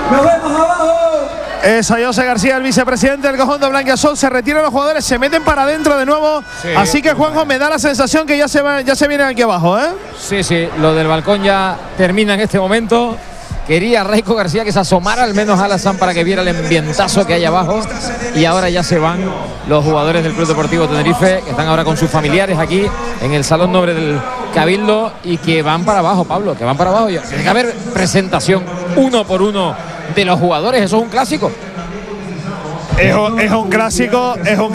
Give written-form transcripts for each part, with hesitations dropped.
Nos vemos abajo. Es José García, el vicepresidente del conjunto blanquiazul. Se retiran los jugadores, se meten para adentro de nuevo. Sí, así que, Juanjo, me da la sensación que ya se vienen aquí abajo, ¿eh? Sí, lo del balcón ya termina en este momento. Quería Raiko García que se asomara al menos a Alassane para que viera el ambientazo que hay abajo. Y ahora ya se van los jugadores del Club Deportivo Tenerife, que están ahora con sus familiares aquí en el Salón Nobre del Cabildo y que van para abajo, Pablo, que van para abajo. Tiene que haber presentación uno por uno de los jugadores, eso es un clásico. Es un clásico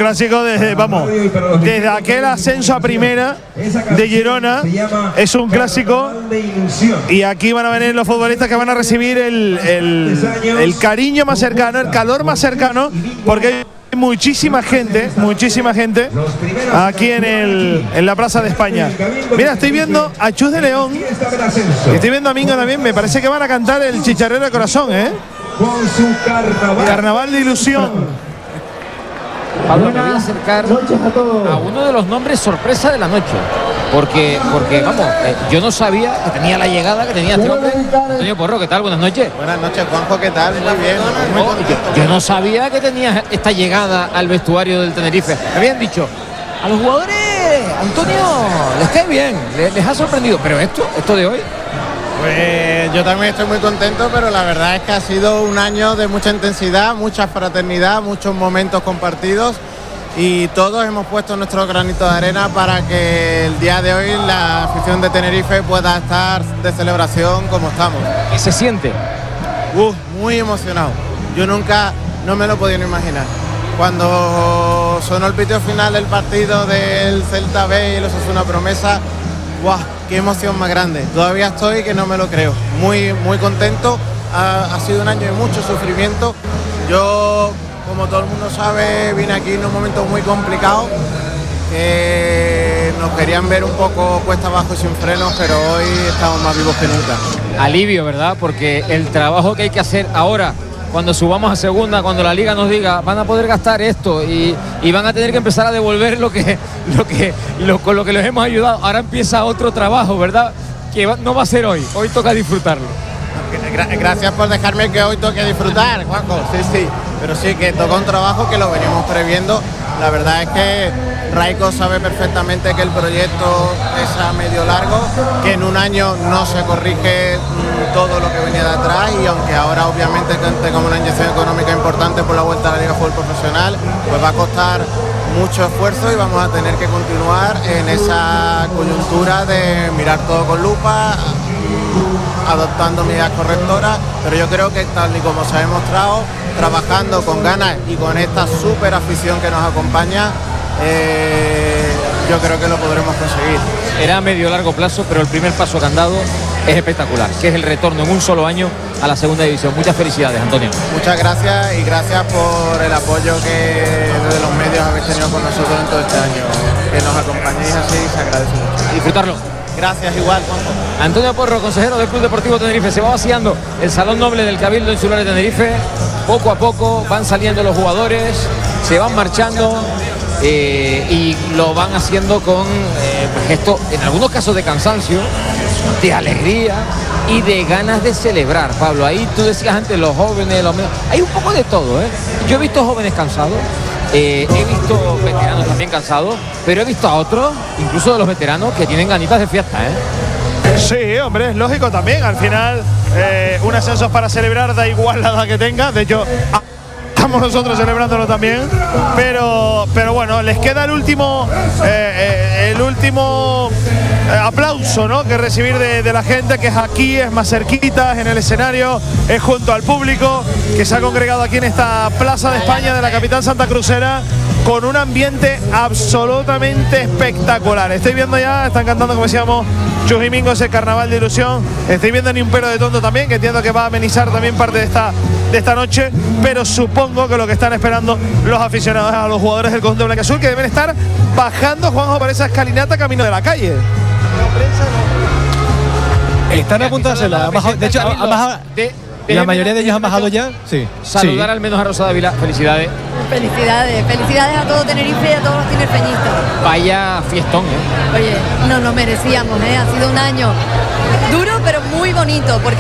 desde aquel ascenso a primera de Girona. Es un clásico y aquí van a venir los futbolistas que van a recibir el cariño más cercano, el calor más cercano, porque hay muchísima gente aquí en la Plaza de España. Mira, estoy viendo a Chus de León y estoy viendo a Mingo también. Me parece que van a cantar el Chicharrero de Corazón, con su Carnaval de Ilusión. Pablo, me voy a acercar a uno de los nombres sorpresa de la noche. Porque vamos, yo no sabía que tenía la llegada que tenía este hombre. Antonio Porro, ¿qué tal? Buenas noches. Buenas noches, Juanjo, ¿qué tal? Muy bien. Yo no sabía que tenía esta llegada al vestuario del Tenerife. Me habían dicho, a los jugadores, Antonio, les cae bien, les ha sorprendido. Pero esto de hoy... Pues yo también estoy muy contento, pero la verdad es que ha sido un año de mucha intensidad, mucha fraternidad, muchos momentos compartidos y todos hemos puesto nuestro granito de arena para que el día de hoy la afición de Tenerife pueda estar de celebración como estamos. ¿Qué se siente? Muy emocionado. Yo nunca, no me lo podía imaginar. Cuando sonó el pito final del partido del Celta B y los Osasuna Promesa, ¡guau! ¡Qué emoción más grande! Todavía estoy que no me lo creo. Muy contento. Ha sido un año de mucho sufrimiento. Yo, como todo el mundo sabe, vine aquí en un momento muy complicado, que nos querían ver un poco cuesta abajo y sin frenos, pero hoy estamos más vivos que nunca. Alivio, ¿verdad? Porque el trabajo que hay que hacer ahora, cuando subamos a segunda, cuando la liga nos diga van a poder gastar esto y van a tener que empezar a devolver con lo que les hemos ayudado. Ahora empieza otro trabajo, ¿verdad? Que no va a ser hoy toca disfrutarlo. Gracias por dejarme que hoy toque disfrutar, Juanjo. Sí, pero sí que toca un trabajo que lo venimos previendo. La verdad es que Raiko sabe perfectamente que el proyecto es a medio largo, que en un año no se corrige todo lo que venía de atrás y aunque ahora obviamente tenga una inyección económica importante por la vuelta a la Liga de Fútbol Profesional, pues va a costar mucho esfuerzo y vamos a tener que continuar en esa coyuntura de mirar todo con lupa, adoptando medidas correctoras, pero yo creo que tal y como se ha demostrado, trabajando con ganas y con esta súper afición que nos acompaña, yo creo que lo podremos conseguir. Era a medio largo plazo, pero el primer paso que han dado es espectacular, que es el retorno en un solo año a la segunda división. Muchas felicidades, Antonio. Muchas gracias y gracias por el apoyo que desde los medios habéis tenido con nosotros en todo este año. Que nos acompañéis así, se agradece mucho. Disfrutarlo. Gracias, igual, Juanjo. Antonio Porro, consejero del Club Deportivo Tenerife. Se va vaciando el Salón Noble del Cabildo Insular de Tenerife. Poco a poco van saliendo los jugadores, se van marchando y lo van haciendo con gestos, en algunos casos de cansancio, de alegría y de ganas de celebrar, Pablo. Ahí tú decías antes, los jóvenes, hay un poco de todo, ¿eh? Yo he visto jóvenes cansados. He visto veteranos también cansados, pero he visto a otros, incluso de los veteranos, que tienen ganitas de fiesta, ¿eh? Sí, hombre, es lógico también. Al final, un ascenso es para celebrar, da igual la edad que tenga. De hecho, estamos nosotros celebrándolo también. Pero bueno, les queda el último aplauso, ¿no?, que recibir de la gente, que es aquí, es más cerquita, es en el escenario, es junto al público que se ha congregado aquí en esta Plaza de España de la capital santacruzera, con un ambiente absolutamente espectacular. Estoy viendo ya, están cantando, como decíamos, Chus y Mingo, ese Carnaval de Ilusión. Estoy viendo Ni un pelo de tonto también, que entiendo que va a amenizar también parte de esta noche, pero supongo que lo que están esperando los aficionados a los jugadores del conjunto blanquiazul, que deben estar bajando, Juanjo, por esa escalinata camino de la calle. Están a punto de hacerla. De hecho, la mayoría de ellos han bajado ya. Sí. Saludar al menos a Rosa Dávila. Felicidades. Felicidades a todo Tenerife y a todos los tinerfeñistas. Vaya fiestón, ¿eh? Oye, nos lo merecíamos, ¿eh? Ha sido un año duro, pero muy bonito, porque